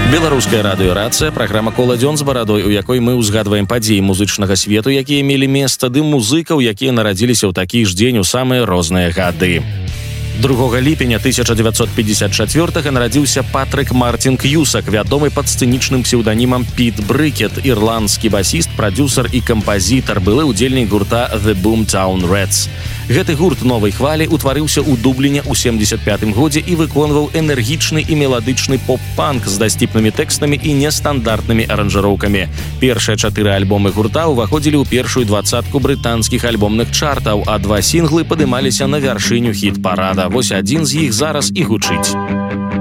Беларуская радыёрацыя, праграма «Кола-дзён з барадой», у якой мы ўзгадваем падзеі музычнага свету, якія мелі месца, ды музыкаў, якія нарадзіліся ў такі ж дзень у самыя розныя гады. 2 ліпеня 1954 нарадзіўся Патрык Мартин Кьюсак, вядомы пад сцэнічным псеўданімам Піт Брыкет, ірландскі басіст, прадзюсар і кампазітар, былы ўдзельнік гурта The Boomtown Rats. Гэты гурт новай хвалі ўтварыўся ў Дубліне ў 75-м годзе і выконваў энергічны і меладычны поп-панк з дасціпнымі тэкстамі і нестандартнымі аранжыроўкамі. Першыя 4 альбомы гурта ўваходзілі ў першую 20-ку брытанскіх альбомных чартаў, а 2 сінглы падымаліся на вяршыню хіт-парада. Вось адзін з іх зараз і гучыць.